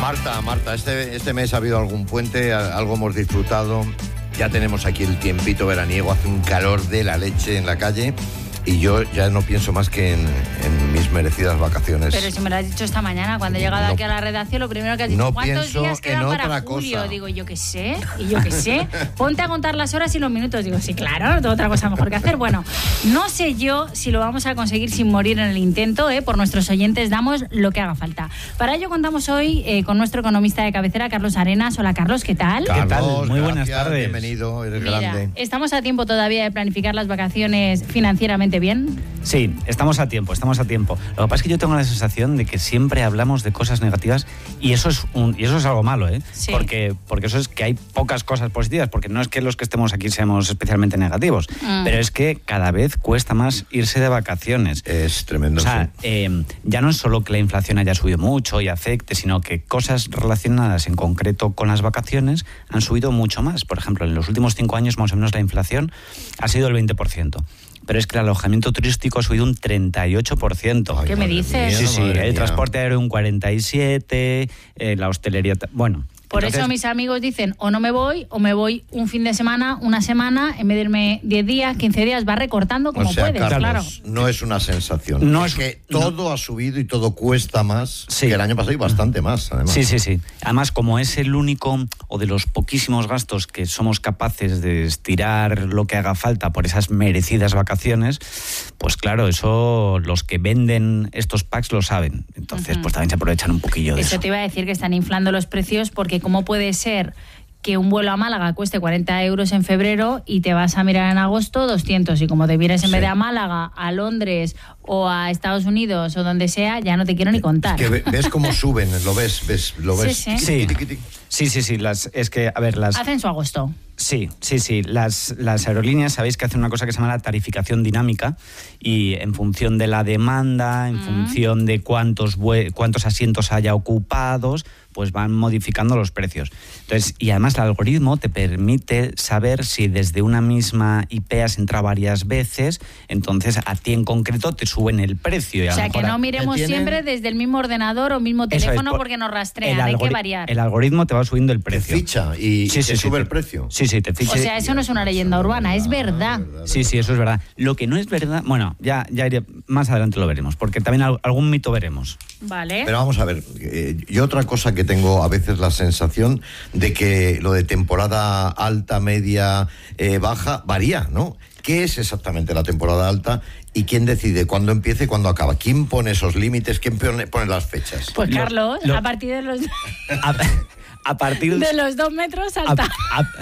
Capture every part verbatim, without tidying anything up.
Marta, Marta, este, este mes ha habido algún puente, algo hemos disfrutado. Ya tenemos aquí el tiempito veraniego, hace un calor de la leche en la calle. Y yo ya no pienso más que en, en mis merecidas vacaciones. Pero si me lo has dicho esta mañana, cuando he llegado no, aquí a la redacción, lo primero que has dicho, no ¿cuántos días quedan para julio? Cosa. Digo, yo qué sé, y yo qué sé. Ponte a contar las horas y los minutos. Digo, sí, claro, no tengo otra cosa mejor que hacer. Bueno, no sé yo si lo vamos a conseguir sin morir en el intento, ¿eh? Por nuestros oyentes damos lo que haga falta. Para ello contamos hoy eh, con nuestro economista de cabecera, Carlos Arenas. Hola, Carlos, ¿qué tal? Carlos, ¿Qué tal? Muy gracias, buenas tardes. Bienvenido, eres Mira, grande. ¿estamos a tiempo todavía de planificar las vacaciones financieramente bien? Sí, estamos a tiempo, estamos a tiempo. Lo que pasa es que yo tengo la sensación de que siempre hablamos de cosas negativas y eso es un, y eso es algo malo, ¿eh? Sí. Porque, porque eso es que hay pocas cosas positivas, porque no es que los que estemos aquí seamos especialmente negativos, mm. pero es que cada vez cuesta más irse de vacaciones. Es tremendo. O sea, sí. eh, ya no es solo que la inflación haya subido mucho y afecte, sino que cosas relacionadas en concreto con las vacaciones han subido mucho más. Por ejemplo, en los últimos cinco años más o menos la inflación ha sido el veinte por ciento. Pero es que el alojamiento turístico ha subido un treinta y ocho por ciento. Ay, ¿qué me dices? Sí, sí, el mía. transporte aéreo un cuarenta y siete por ciento, eh, la hostelería... Bueno... Por Entonces, eso mis amigos dicen, o no me voy, o me voy un fin de semana, una semana, en vez de irme diez días, quince días, va recortando como o sea, puedes, Carlos, claro. No es una sensación. No es, es que todo no. ha subido y todo cuesta más sí. que el año pasado y bastante más, además. Sí, sí, sí. Además, como es el único o de los poquísimos gastos que somos capaces de estirar lo que haga falta por esas merecidas vacaciones, pues claro, eso los que venden estos packs lo saben. Entonces, uh-huh. pues también se aprovechan un poquillo de eso. Eso te iba a decir, que están inflando los precios, porque ¿cómo puede ser que un vuelo a Málaga cueste cuarenta euros en febrero y te vas a mirar en agosto doscientos? Y como te vienes en sí. vez de a Málaga, a Londres o a Estados Unidos o donde sea, ya no te quiero ni contar. Es que ves cómo suben, lo ves, ves lo ves. Sí, sí. Sí, sí, sí, sí las, es que, a ver, las... Hacen su agosto. Sí, sí, sí. Las, las aerolíneas, sabéis que hacen una cosa que se llama la tarificación dinámica y en función de la demanda, en mm. función de cuántos, cuántos asientos haya ocupados, pues van modificando los precios. Entonces, y además el algoritmo te permite saber si desde una misma I P has entrado varias veces, entonces a ti en concreto te suben el precio. Y o a sea, lo que no miremos ¿entienden? siempre desde el mismo ordenador o mismo teléfono, es, por, porque nos rastrean, hay que variar. El algoritmo te va subiendo el precio. Te ficha y sí, te sí, sube sí, el precio. Sí, sí, te ficha. O sea, eso no es una leyenda urbana, es verdad. Sí, sí, eso es verdad. Lo que no es verdad, bueno, ya, ya iré, más adelante lo veremos, porque también algún mito veremos. Vale. Pero vamos a ver, eh, yo otra cosa que tengo a veces la sensación de que lo de temporada alta, media, eh, baja, varía, ¿no? ¿Qué es exactamente la temporada alta y quién decide cuándo empieza y cuándo acaba? ¿Quién pone esos límites? ¿Quién pone, pone las fechas? Pues lo, Carlos, lo, a partir de los... a, a partir de los dos metros alta. A, a,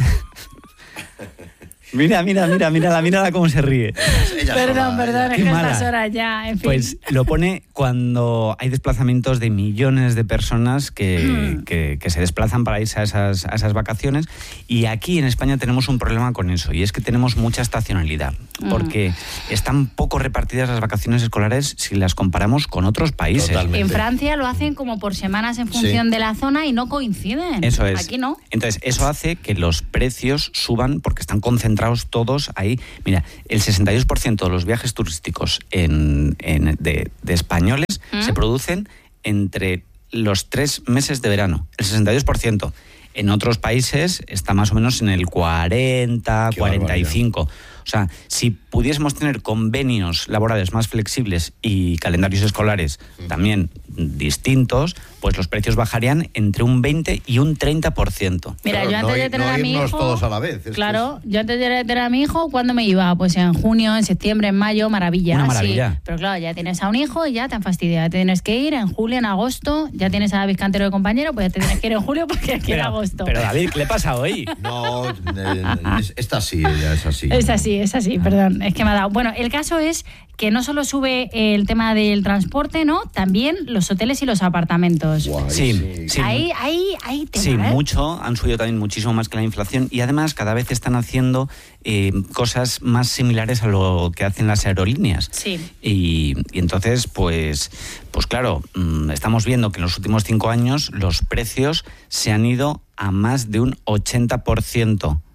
Mira, mira, mira, mírala, mírala cómo se ríe. Perdón, sola, perdón, es que mala. estas horas ya, en fin. Pues lo pone cuando hay desplazamientos de millones de personas que, que, que se desplazan para irse a esas, a esas vacaciones. Y aquí en España tenemos un problema con eso, y es que tenemos mucha estacionalidad, porque están poco repartidas las vacaciones escolares si las comparamos con otros países. Totalmente. En Francia lo hacen como por semanas en función sí. de la zona y no coinciden. Eso es. Aquí no. Entonces, eso hace que los precios suban porque están concentrados todos ahí. Mira, el sesenta y dos por ciento de los viajes turísticos en, en, de, de españoles ¿Mm? se producen entre los tres meses de verano. El sesenta y dos por ciento. En otros países está más o menos en el cuarenta, Qué cuarenta y cinco. barbaridad. O sea, si pudiésemos tener convenios laborales más flexibles y calendarios escolares mm. también distintos, pues los precios bajarían entre un veinte y un treinta por ciento. Mira, Pero yo antes no, de tener no a mi hijo... todos a la vez. Claro, es... yo antes de tener a mi hijo, ¿cuándo me iba? Pues en junio, en septiembre, en mayo, maravilla. Una maravilla. Sí. Pero claro, ya tienes a un hijo y ya te han fastidiado. Te tienes que ir en julio, en agosto, ya tienes a David Cantero de compañero, pues ya te tienes que ir en julio porque aquí en agosto. Pero David, ¿qué le pasa hoy? No, es, esta sí, ella es así. Es así, es así, perdón, es que me ha dado. Bueno, el caso es que no solo sube el tema del transporte, ¿no? También los hoteles y los apartamentos. Guay, sí, sí. sí. Ahí, ahí, ahí te Sí, va, ¿eh? mucho, han subido también muchísimo más que la inflación y además cada vez están haciendo eh, cosas más similares a lo que hacen las aerolíneas. Sí. Y, y entonces, pues, pues claro, mmm, estamos viendo que en los últimos cinco años los precios se han ido a más de un ochenta por ciento.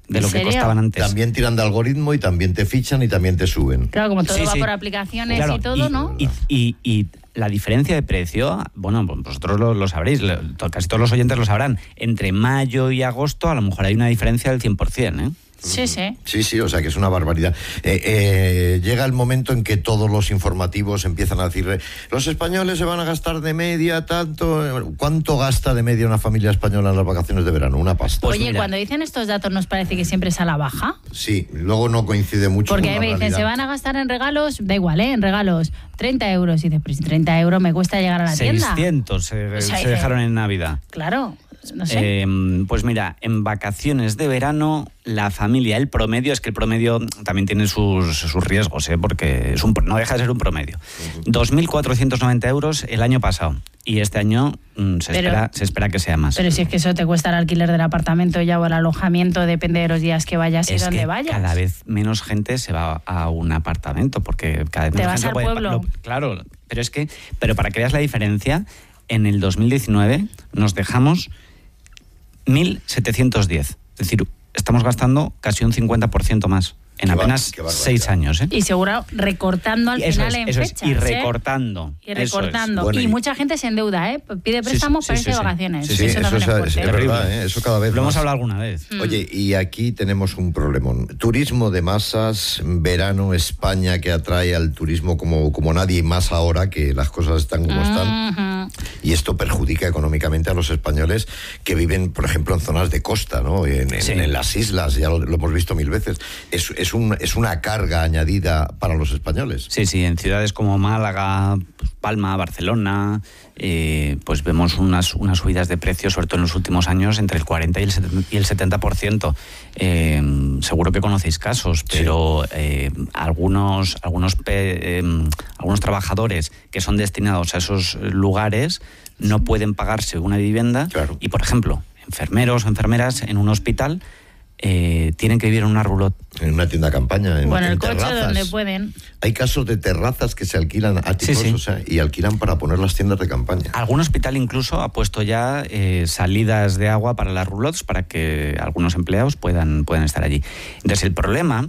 de lo que serio? costaban antes. También tiran de algoritmo y también te fichan y también te suben. Claro, como todo Sí, va sí. por aplicaciones Claro, y todo, ¿no? Y, y, y la diferencia de precio, bueno, pues vosotros lo, lo sabréis, lo, casi todos los oyentes lo sabrán, entre mayo y agosto a lo mejor hay una diferencia del cien por ciento, ¿eh? Sí, sí. Sí, sí, o sea que es una barbaridad. Eh, eh, llega el momento en que todos los informativos empiezan a decir, los españoles se van a gastar de media tanto. ¿Cuánto gasta de media una familia española en las vacaciones de verano? Una pasta. Pues Oye, mira. cuando dicen estos datos, ¿nos parece que siempre es a la baja? Sí, luego no coincide mucho Porque con a la mí me dicen, realidad. se van a gastar en regalos, da igual, ¿eh? En regalos, treinta euros. Y dices, pero si treinta euros me cuesta llegar a la tienda. seiscientos se, O sea, se dice- dejaron en Navidad. Claro, no sé. Eh, pues mira, en vacaciones de verano, la familia, el promedio, es que el promedio también tiene sus, sus riesgos, ¿eh? Porque es un, no deja de ser un promedio. dos mil cuatrocientos noventa euros el año pasado. Y este año mm, se, Pero- espera, se espera que sea más. Pero si es que eso te cuesta el alquiler del apartamento ya o el alojamiento, depende de los días que vayas y es dónde que vayas. cada vez menos gente se va a un apartamento porque cada vez Te menos vas gente al puede- pueblo. lo- claro, pero es que, pero para que veas la diferencia, en el dos mil diecinueve nos dejamos mil setecientos diez. Es decir, estamos gastando casi un cincuenta por ciento más en Qué bar- apenas qué barbaridad. seis años. ¿eh? Y seguro recortando al Eso final es, en eso es, fechas. y ¿eh? recortando. Y eso es. recortando. Bueno, y, y- mucha gente se endeuda, ¿eh? Pide Sí, préstamos sí, para sí, irse de sí. vacaciones. Sí, Sí, eso eso, también es, es fuerte. es Terrible. verdad, ¿eh? Eso cada vez Lo hemos más. hablado alguna vez. Oye, y aquí tenemos un problemón. Turismo de masas, verano, España, que atrae al turismo como, como nadie, y más ahora que las cosas están como están. Ujú. Y esto perjudica económicamente a los españoles que viven, por ejemplo, en zonas de costa, ¿no? En, en- Sí. en las islas, ya lo, lo hemos visto mil veces. Es, es, un, es una carga añadida para los españoles. Sí, sí, en ciudades como Málaga, pues, Palma, Barcelona, eh, pues vemos unas, unas subidas de precios, sobre todo en los últimos años, entre el cuarenta y el setenta y el setenta por ciento. Eh, seguro que conocéis casos, pero eh, algunos, algunos, pe- eh, algunos trabajadores que son destinados a esos lugares no pueden pagarse una vivienda Claro. y, por ejemplo, enfermeros o enfermeras en un hospital eh, tienen que vivir en una roulotte. En una tienda campaña, en, Bueno, en el coche terrazas. donde pueden. Hay casos de terrazas que se alquilan áticos, Sí, sí. o sea, y alquilan para poner las tiendas de campaña. Algún hospital incluso ha puesto ya eh, salidas de agua para las roulottes para que algunos empleados puedan, puedan estar allí. Entonces, el problema,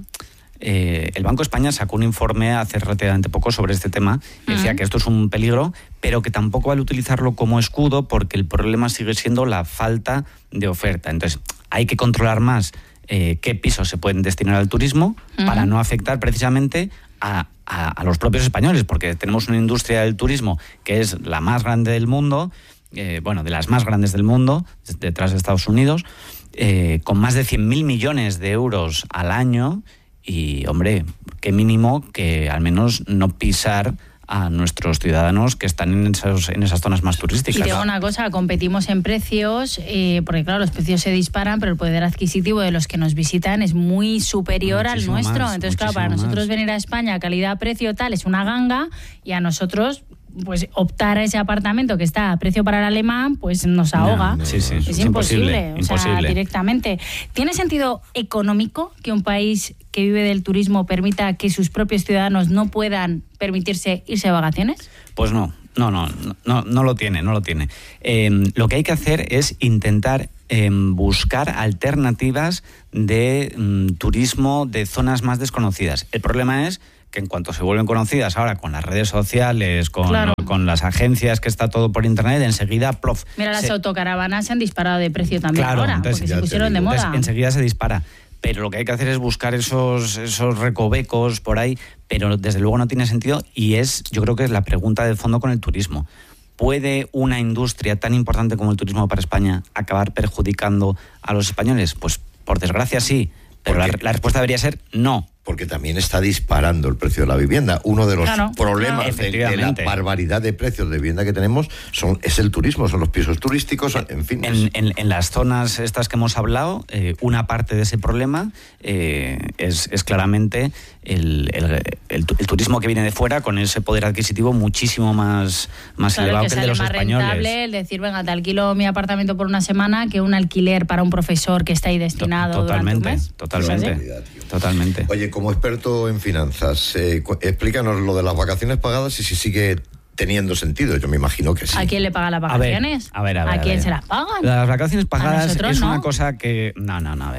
eh, el Banco de España sacó un informe hace relativamente poco sobre este tema y decía Ujú. que esto es un peligro, pero que tampoco vale utilizarlo como escudo porque el problema sigue siendo la falta de oferta. Entonces, hay que controlar más eh, qué pisos se pueden destinar al turismo Ujú. para no afectar precisamente a, a- a los propios españoles, porque tenemos una industria del turismo que es la más grande del mundo, eh, bueno, de las más grandes del mundo, detrás de Estados Unidos, eh, con más de cien mil millones de euros al año y, hombre, qué mínimo que al menos no pisar a nuestros ciudadanos que están en, esos, en esas zonas más Y turísticas. te digo una cosa, competimos en precios, eh, porque claro, los precios se disparan, pero el poder adquisitivo de los que nos visitan es muy superior Muchísimo al nuestro. más, Entonces, claro, para muchísimo nosotros más. venir a España, calidad-precio tal, es una ganga, y a nosotros, pues optar a ese apartamento que está a precio para el alemán, pues nos ahoga. no, Sí, sí, Es es imposible, imposible, o sea, imposible. directamente. ¿Tiene sentido económico que un país que vive del turismo permita que sus propios ciudadanos no puedan permitirse irse de vacaciones? Pues no, no, no, no, no lo tiene, no lo tiene. Eh, lo que hay que hacer es intentar eh, buscar alternativas de mm, turismo de zonas más desconocidas. El problema es que en cuanto se vuelven conocidas ahora con las redes sociales, con, Claro. con las agencias, que está todo por internet, enseguida, plof. Mira, las se- autocaravanas se han disparado de precio también Claro, ahora, entonces porque ya se te pusieron de digo. moda. Entonces, enseguida se dispara. Pero lo que hay que hacer es buscar esos, esos recovecos por ahí, pero desde luego no tiene sentido y es, yo creo que es la pregunta de fondo con el turismo. ¿Puede una industria tan importante como el turismo para España acabar perjudicando a los españoles? Pues por desgracia sí, pero la, Porque- la respuesta debería ser no. Porque también está disparando el precio de la vivienda. Uno de los Claro, problemas claro. de, de la Efectivamente. barbaridad de precios de vivienda que tenemos son es el turismo, son los pisos turísticos, en fin. En, en- en las zonas estas que hemos hablado, eh, una parte de ese problema eh, es, es claramente el, el- el tu- el turismo que viene de fuera con ese poder adquisitivo muchísimo más, más Claro, elevado que que el de sale los más españoles. rentable el decir, venga, te alquilo mi apartamento por una semana que un alquiler para un profesor que está ahí destinado Totalmente, durante un mes. totalmente, Sí, sí. totalmente. Oye, como experto en finanzas, eh, cu- explícanos lo de las vacaciones pagadas y si sigue teniendo sentido. Yo me imagino que sí. ¿A quién le paga las A ver, vacaciones? a ver, a ver, a quién ver. se las pagan? Las vacaciones pagadas nosotros es no. una cosa que... No, no, no, a ver.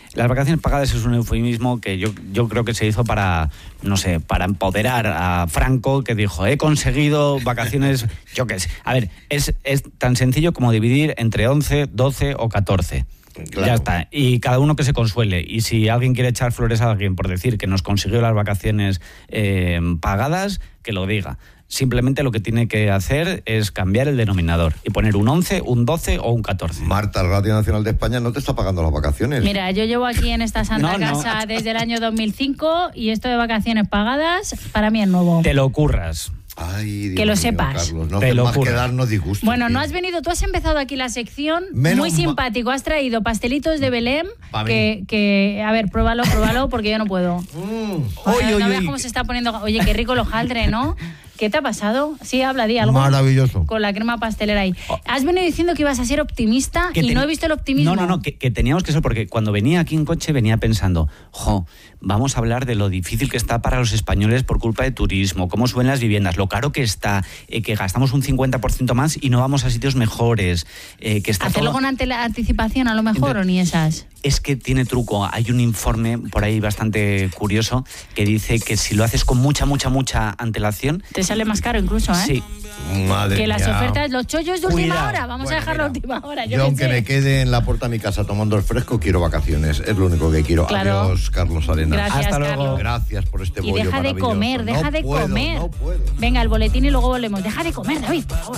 Las vacaciones pagadas es un eufemismo que yo, yo creo que se hizo para, no sé, para empoderar a Franco, que dijo, he conseguido vacaciones, yo qué sé. A ver, es, es tan sencillo como dividir entre once, doce o catorce. Claro. Ya está. Y cada uno que se consuele. Y si alguien quiere echar flores a alguien por decir que nos consiguió las vacaciones eh, pagadas, que lo diga. Simplemente lo que tiene que hacer es cambiar el denominador y poner un once, un doce o un catorce. Marta, el Radio Nacional de España no te está pagando las vacaciones. Mira, yo llevo aquí en esta santa no, no. casa desde el año dos mil cinco y esto de vacaciones pagadas para mí es nuevo. Te lo curras. Ay, Dios que lo mío, sepas. Carlos, no Te haces lo más juro. que darnos disgusto. Bueno, tío. no has venido, tú has empezado aquí la sección, Menos muy ma- simpático, has traído pastelitos de Belém, Pa' mí. que, que, a ver, pruébalo, pruébalo, porque yo no puedo. Mm. Oye, Uy, no uy, veas uy. cómo se está poniendo, oye, qué rico el hojaldre, ¿no? ¿Qué te ha pasado? Sí, habla, di algo. Maravilloso. Con la crema pastelera ahí. Has venido diciendo que ibas a ser optimista Que y ten- no he visto el optimismo. No, no, no, que, que teníamos que ser, porque cuando venía aquí en coche venía pensando, jo, vamos a hablar de lo difícil que está para los españoles por culpa de turismo, cómo suben las viviendas, lo caro que está, eh, que gastamos un cincuenta por ciento más y no vamos a sitios mejores, eh, que está Hacerlo todo... con ante- anticipación a lo mejor Ente- o ni esas. Es que tiene truco. Hay un informe por ahí bastante curioso que dice que si lo haces con mucha, mucha, mucha antelación... Te sale más caro incluso, ¿eh? Sí. Madre Que las mía. ofertas, los chollos de última Cuidado. hora, vamos Bueno, a dejarlo a mira, última hora. Yo, Yo, qué aunque sé. me quede en la puerta de mi casa tomando el fresco, quiero vacaciones. Es lo único que quiero. Claro. Adiós, Carlos Arenas. Gracias, Hasta luego. Carlos. Gracias por este Y bollo deja de maravilloso. comer, deja No de puedo, comer. no puedo. Venga, el boletín y luego volvemos. Deja de comer, David, por favor.